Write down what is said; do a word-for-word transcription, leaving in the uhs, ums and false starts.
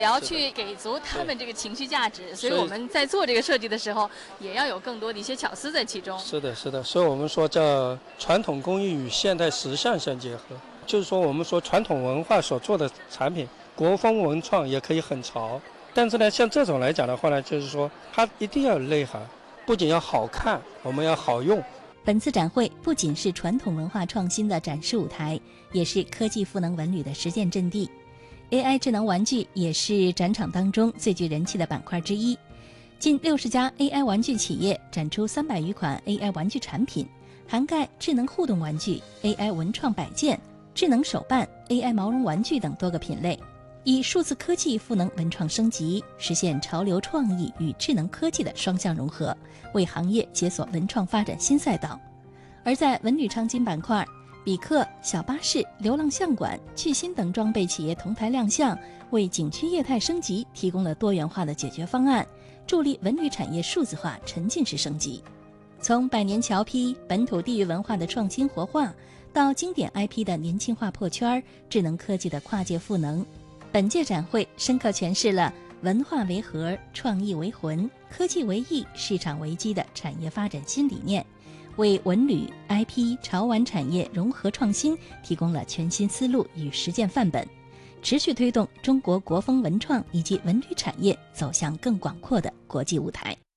也要去给足他们这个情绪价值，所以我们在做这个设计的时候，也要有更多的一些巧思在其中。 是的，是的，所以我们说叫传统工艺与现代时尚相结合，就是说我们说传统文化所做的产品，国风文创也可以很潮，但是呢，像这种来讲的话呢，就是说它一定要有内涵，不仅要好看，我们要好用。 本次展会不仅是传统文化创新的展示舞台，也是科技赋能文旅的实践阵地。A I 智能玩具也是展场当中最具人气的板块之一，近六十家 A I 玩具企业展出三百余款 A I 玩具产品，涵盖智能互动玩具、A I 文创摆件、智能手办、A I 毛绒玩具等多个品类，以数字科技赋能文创升级，实现潮流创意与智能科技的双向融合，为行业解锁文创发展新赛道。而在文旅场景板块，比克、小巴士、流浪相馆、趣新等装备企业同台亮相，为景区业态升级提供了多元化的解决方案，助力文旅产业数字化沉浸式升级。从百年桥批、本土地域文化的创新活化，到经典 I P 的年轻化破圈，智能科技的跨界赋能，本届展会深刻诠释了文化为核、创意为魂、科技为翼、市场为基的产业发展新理念，为文旅、I P、潮玩产业融合创新提供了全新思路与实践范本，持续推动中国国风文创以及文旅产业走向更广阔的国际舞台。